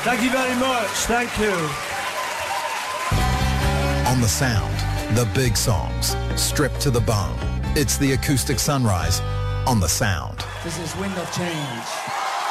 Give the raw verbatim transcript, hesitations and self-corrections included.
Thank you very much. Thank you. On the Sound, the big songs, stripped to the bone. It's the Acoustic Sunrise on the Sound. This is Wind of Change.